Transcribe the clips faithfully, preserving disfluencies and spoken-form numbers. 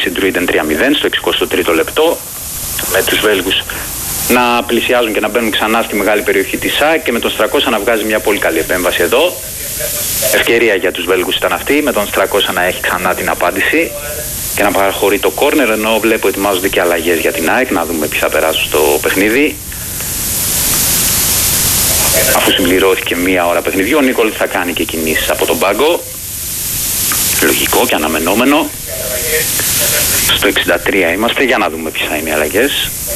Συντρούιντεν τρία μηδέν στο εξηκοστό τρίτο λεπτό, με τους Βέλγους να πλησιάζουν και να μπαίνουν ξανά στη μεγάλη περιοχή της ΑΕΚ και με τον Στρακόσα να βγάζει μια πολύ καλή επέμβαση εδώ. Ευκαιρία για τους Βέλγους ήταν αυτή, με τον Στρακόσα να έχει ξανά την απάντηση και να παραχωρεί το κόρνερ, ενώ βλέπω ετοιμάζονται και αλλαγές για την ΑΕΚ, να δούμε ποιοι θα περάσουν στο παιχνίδι. Αφού συμπληρώθηκε μία ώρα παιχνιδιού, ο Νίκολ θα κάνει και κινήσεις από τον πάγκο. Λογικό και αναμενόμενο. Στο εξήντα τρία είμαστε, για να δούμε ποιες θα είναι οι αλλαγές.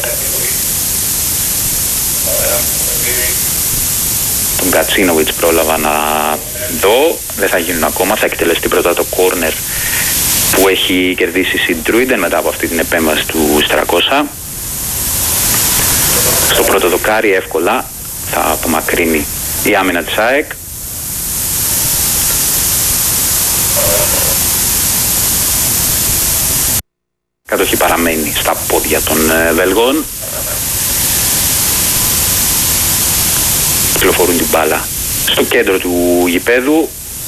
Τον Κατσίνοβιτς πρόλαβα να δω, δεν θα γίνουν ακόμα, θα εκτελεστεί πρώτα το κόρνερ που έχει κερδίσει η Συντρούιντεν μετά από αυτή την επέμβαση του Στρακόσα. Στο πρώτο δοκάρι εύκολα θα απομακρύνει η άμυνα της ΑΕΚ. Κατοχή παραμένει στα πόδια των Βέλγων. Κυκλοφορούν την μπάλα στο κέντρο του γηπέδου,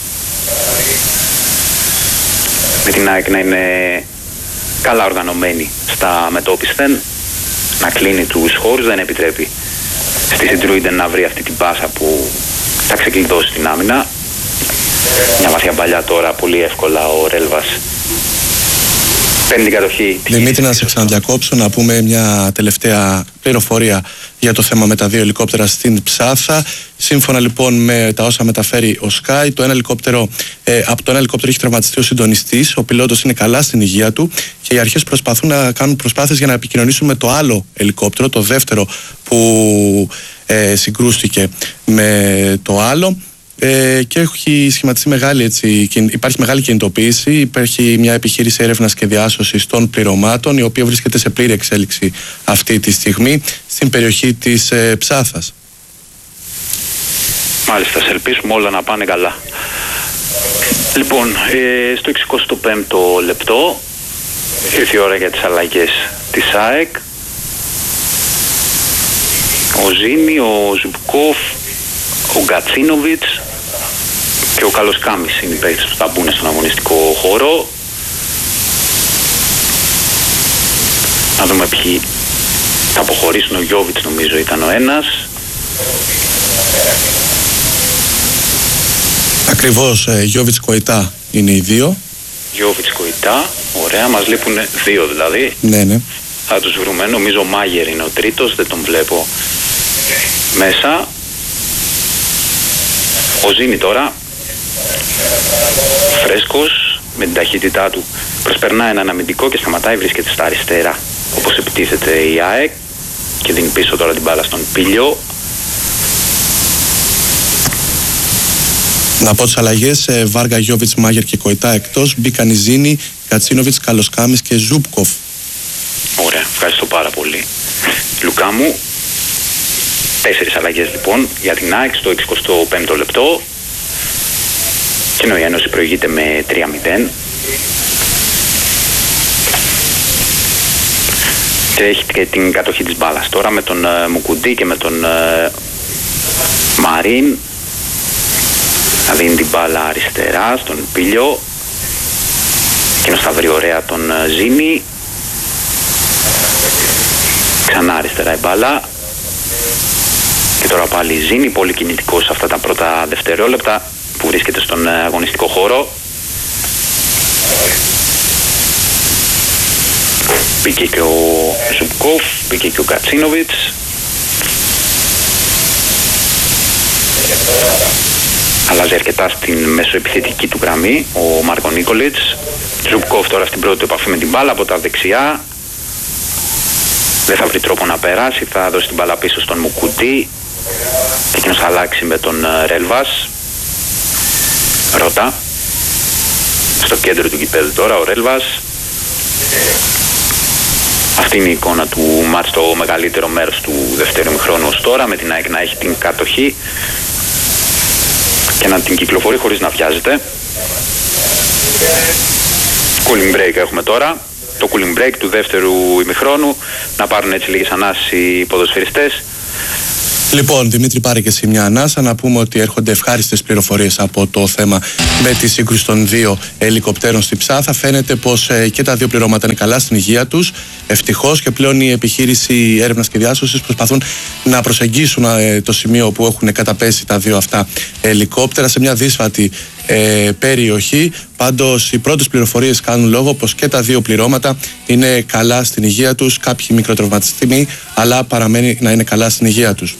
με την ΑΕΚ να είναι καλά οργανωμένη στα μετώπισθεν, να κλείνει τους χώρους, δεν επιτρέπει στη Συντρούιντεν να βρει αυτή την πάσα που θα ξεκλειδώσει την άμυνα. Μια βαθιά παλιά τώρα, πολύ εύκολα ο Ρέλβας παίρνει την κατοχή. Δημήτρη, να σε ξαναδιακόψω, να πούμε μια τελευταία πληροφορία για το θέμα με τα δύο ελικόπτερα στην Ψάθα. Σύμφωνα λοιπόν με τα όσα μεταφέρει ο Sky, το ένα ελικόπτερο, ε, από το ένα ελικόπτερο έχει τραυματιστεί ο συντονιστής, ο πιλότος είναι καλά στην υγεία του και οι αρχές προσπαθούν να κάνουν προσπάθειες για να επικοινωνήσουν με το άλλο ελικόπτερο, το δεύτερο που ε, συγκρούστηκε με το άλλο. Ε, και έχει σχηματιστεί μεγάλη, έτσι, υπάρχει μεγάλη κινητοποίηση. Υπάρχει μια επιχείρηση έρευνας και διάσωσης των πληρωμάτων, η οποία βρίσκεται σε πλήρη εξέλιξη αυτή τη στιγμή στην περιοχή της ε, Ψάθας. Μάλιστα, σε ελπίσουμε όλα να πάνε καλά. Λοιπόν, ε, στο εξηκοστό πέμπτο λεπτό ήρθε η ώρα για τις αλλαγές της ΑΕΚ. Ο Ζήνη, ο Ζουμπκόφ, ο Γκατσίνοβιτς και ο Καλοσκάμης είναι οι παίκτες που θα μπουν στον αγωνιστικό χώρο. Να δούμε ποιοι θα αποχωρήσουν. Ο Γιώβιτς νομίζω ήταν ο ένας. Ακριβώς, ε, Γιώβιτς Κοϊτά είναι οι δύο. Γιώβιτς Κοϊτά, ωραία, μας λείπουν δύο δηλαδή. Ναι, ναι. Θα τους βρούμε, νομίζω ο Μάγερ είναι ο τρίτος, δεν τον βλέπω μέσα. Ο Ζήνη τώρα, φρέσκος, με την ταχύτητά του προσπερνά έναν αμυντικό και σταματάει, βρίσκεται στα αριστερά όπως επιτίθεται η ΑΕΚ και δίνει πίσω τώρα την μπάλα στον Πίλιο. Να πω τις αλλαγές, ε, Βάργα, Γιώβιτς, Μάγερ και Κοϊτά εκτός, μπήκαν οι Ζήνη, Κατσίνοβιτς, Καλοσκάμης και Ζούπκοφ. Ωραία, ευχαριστώ πάρα πολύ Λουκά μου. Τέσσερις αλλαγές λοιπόν για την ΑΕΚ στο εξηκοστό πέμπτο λεπτό. Και ενώ η Ένωση προηγείται με τρία μηδέν. Και έχει και την κατοχή της μπάλας τώρα με τον uh, Μουκουντή και με τον uh, Μαρίν. Να δίνει την μπάλα αριστερά στον Πίλιο. Εκείνος θα βρει ωραία τον uh, Ζήνη. Ξανά αριστερά η μπάλα. Και τώρα πάλι Ζήνη, πολύ κινητικός αυτά τα πρώτα δευτερόλεπτα που βρίσκεται στον αγωνιστικό χώρο. Μπήκε και ο Ζουμπκόφ, μπήκε και ο Κατσίνοβιτς. Αλλάζει αρκετά στην μεσοεπιθετική του γραμμή ο Μάρκο Νίκολιτς. Ζουμπκόφ τώρα στην πρώτη επαφή με την μπάλα από τα δεξιά. Δεν θα βρει τρόπο να περάσει, θα δώσει την μπάλα πίσω στον Μουκουντή. Εκείνος θα αλλάξει με τον Ρέλβας. Ρώτα. Στο κέντρο του γηπέδου τώρα ο Ρέλβας. Αυτή είναι η εικόνα του μάτς στο μεγαλύτερο μέρος του δεύτερου ημιχρόνου ως τώρα, με την ΑΕΚ να έχει την κατοχή και να την κυκλοφορεί χωρίς να βιάζεται. Cooling break έχουμε τώρα. Το cooling break του δεύτερου ημιχρόνου, να πάρουν έτσι λίγες ανάσεις οι ποδοσφαιριστές Λοιπόν, Δημήτρη, πάρε και εσύ μια ανάσα. Να πούμε ότι έρχονται ευχάριστες πληροφορίες από το θέμα με τη σύγκρουση των δύο ελικοπτέρων στη Ψάθα. Φαίνεται πως ε, και τα δύο πληρώματα είναι καλά στην υγεία τους. Ευτυχώς, και πλέον η επιχείρηση έρευνας και διάσωσης προσπαθούν να προσεγγίσουν ε, το σημείο που έχουν καταπέσει τα δύο αυτά ελικόπτερα σε μια δύσβατη ε, περιοχή. Πάντως, οι πρώτες πληροφορίες κάνουν λόγο πως και τα δύο πληρώματα είναι καλά στην υγεία τους. Κάποιοι μικροτραυματισμοί, αλλά παραμένει να είναι καλά στην υγεία τους.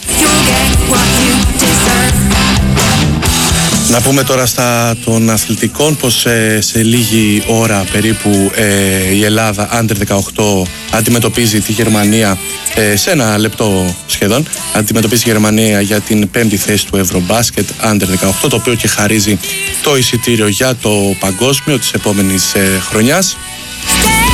Να πούμε τώρα στα των αθλητικών πως ε, σε λίγη ώρα περίπου ε, η Ελλάδα άντερ δεκαοκτώ αντιμετωπίζει τη Γερμανία, ε, σε ένα λεπτό σχεδόν αντιμετωπίζει τη Γερμανία για την πέμπτη θέση του Ευρωμπάσκετ άντερ δεκαοκτώ, το οποίο και χαρίζει το εισιτήριο για το παγκόσμιο της επόμενης ε, χρονιάς.